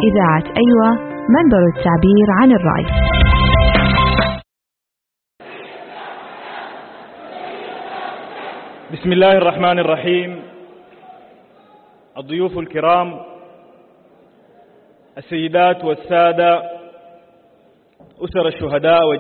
إذاعة أيوة، منبر التعبير عن الرأي. بسم الله الرحمن الرحيم. الضيوف الكرام، السيدات والسادة، أسر الشهداء